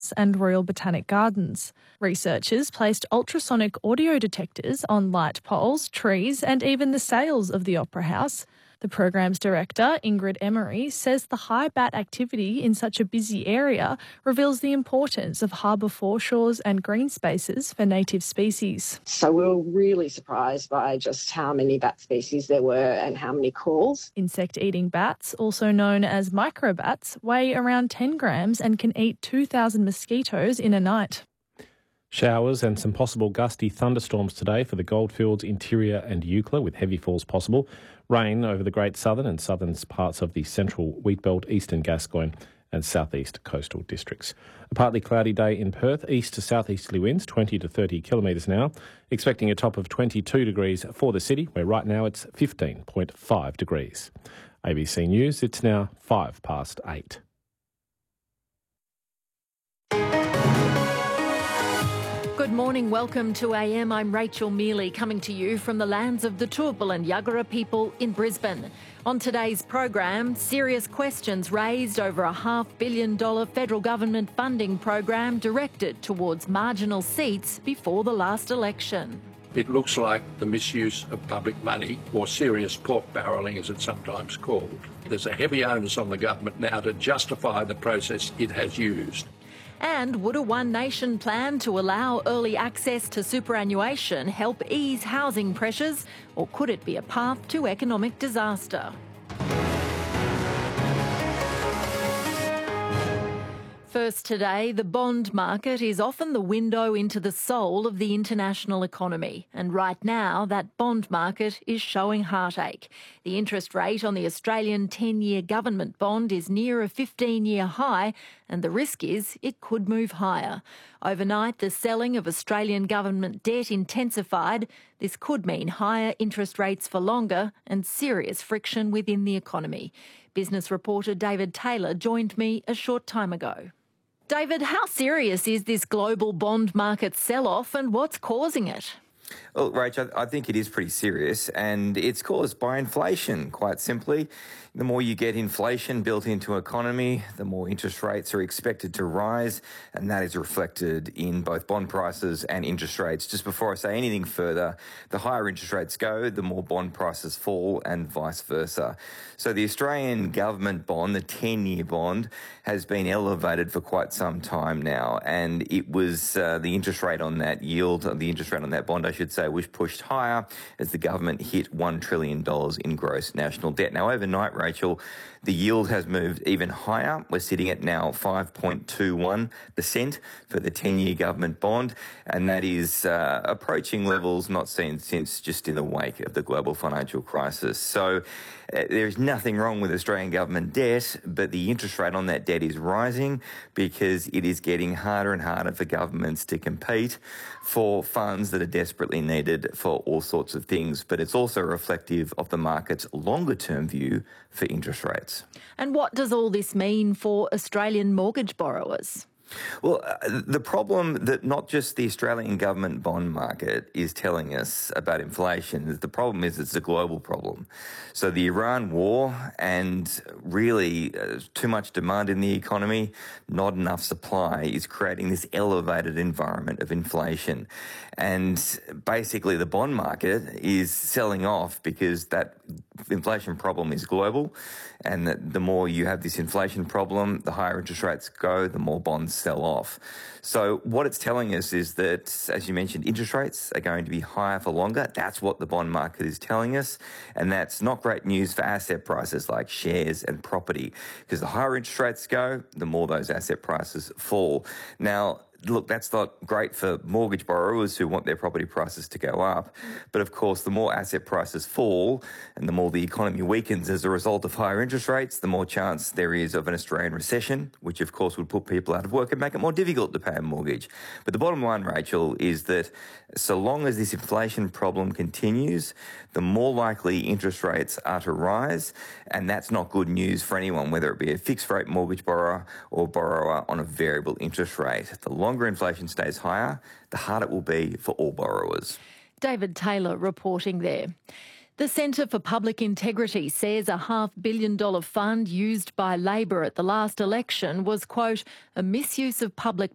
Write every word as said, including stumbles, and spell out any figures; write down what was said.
House and Royal Botanic Gardens. Researchers placed ultrasonic audio detectors on light poles, trees and even the sails of the Opera House. The programme's director, Ingrid Emery, says the high bat activity in such a busy area reveals the importance of harbour foreshores and green spaces for native species. So we were really surprised by just how many bat species there were and how many calls. Insect-eating bats, also known as microbats, weigh around ten grams and can eat two thousand mosquitoes in a night. Showers and some possible gusty thunderstorms today for the Goldfields, Interior and Eucla, with heavy falls possible. Rain over the Great Southern and southern parts of the central Wheatbelt, eastern Gascoyne and southeast coastal districts. A partly cloudy day in Perth, east to southeasterly winds twenty to thirty kilometres an hour, expecting a top of twenty-two degrees for the city, where right now it's fifteen point five degrees. A B C News, it's now five past eight. Good morning, welcome to A M. I'm Rachel Mealy, coming to you from the lands of the Turrbal and Yagara people in Brisbane. On today's program, serious questions raised over a half billion dollar federal government funding program directed towards marginal seats before the last election. It looks like the misuse of public money, or serious pork barrelling as it's sometimes called. There's a heavy onus on the government now to justify the process it has used. And would a One Nation plan to allow early access to superannuation help ease housing pressures, or could it be a path to economic disaster? First today, the bond market is often the window into the soul of the international economy. And right now, that bond market is showing heartache. The interest rate on the Australian ten-year government bond is near a fifteen-year high, and the risk is it could move higher. Overnight, the selling of Australian government debt intensified. This could mean higher interest rates for longer and serious friction within the economy. Business reporter David Taylor joined me a short time ago. David, how serious is this global bond market sell-off and what's causing it? Well, Rach, I think it is pretty serious, and it's caused by inflation, quite simply. The more you get inflation built into an economy, the more interest rates are expected to rise, and that is reflected in both bond prices and interest rates. Just before I say anything further, the higher interest rates go, the more bond prices fall, and vice versa. So the Australian government bond, the ten-year bond, has been elevated for quite some time now, and it was uh, the interest rate on that yield, the interest rate on that bond, I should say, was pushed higher as the government hit one trillion dollars in gross national debt. Now, overnight, Rachel, the yield has moved even higher. We're sitting at now five point two one percent for the ten-year government bond, and that is uh, approaching levels not seen since just in the wake of the global financial crisis. So uh, there's nothing wrong with Australian government debt, but the interest rate on that debt is rising because it is getting harder and harder for governments to compete for funds that are desperately needed for all sorts of things. But it's also reflective of the market's longer-term view for interest rates. And what does all this mean for Australian mortgage borrowers? Well, uh, the problem that not just the Australian government bond market is telling us about inflation, is the problem is it's a global problem. So the Iran war and really uh, too much demand in the economy, not enough supply, is creating this elevated environment of inflation. And basically the bond market is selling off because that inflation problem is global, and that the more you have this inflation problem, the higher interest rates go, the more bonds sell off. So what it's telling us is that, as you mentioned, interest rates are going to be higher for longer. That's what the bond market is telling us, and that's not great news for asset prices like shares and property, because the higher interest rates go, the more those asset prices fall. Now, look, that's not great for mortgage borrowers who want their property prices to go up. But of course, the more asset prices fall and the more the economy weakens as a result of higher interest rates, the more chance there is of an Australian recession, which of course would put people out of work and make it more difficult to pay a mortgage. But the bottom line, Rachel, is that so long as this inflation problem continues, the more likely interest rates are to rise. And that's not good news for anyone, whether it be a fixed rate mortgage borrower or borrower on a variable interest rate. The longer inflation stays higher, the harder it will be for all borrowers. David Taylor reporting there. The Centre for Public Integrity says a half billion dollar fund used by Labor at the last election was, quote, a misuse of public